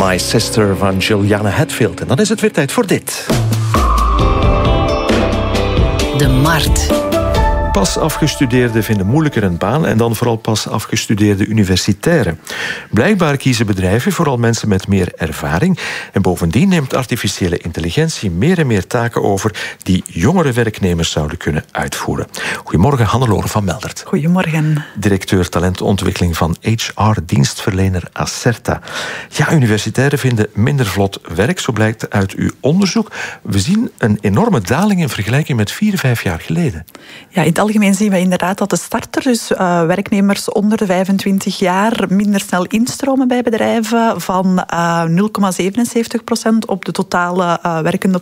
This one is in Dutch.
My Sister van Juliana Hatfield. En dan is het weer tijd voor dit. De Markt. Pas afgestudeerden vinden moeilijker een baan en dan vooral pas afgestudeerde universitairen. Blijkbaar kiezen bedrijven vooral mensen met meer ervaring. En bovendien neemt artificiële intelligentie meer en meer taken over die jongere werknemers zouden kunnen uitvoeren. Goedemorgen, Hannelore van Meldert. Goedemorgen. Directeur talentontwikkeling van HR-dienstverlener Acerta. Ja, universitairen vinden minder vlot werk, zo blijkt uit uw onderzoek. We zien een enorme daling in vergelijking met 4-5 jaar geleden. Ja, in het algemeen zien we inderdaad dat de starter, dus werknemers onder de 25 jaar, minder snel instromen bij bedrijven, van 0,77% op de totale werkende